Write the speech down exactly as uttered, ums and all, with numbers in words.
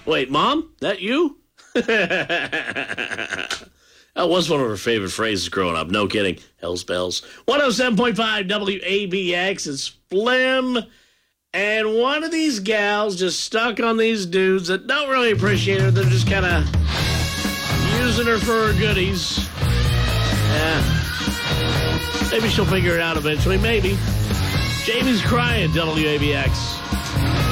Wait, Mom? That you? That was one of her favorite phrases growing up. No kidding. Hell's bells. one oh seven point five W A B X. It's Flim. And one of these gals just stuck on these dudes that don't really appreciate her. They're just kind of using her for her goodies. Yeah. Maybe she'll figure it out eventually. Maybe. Jamie's crying, W A B X.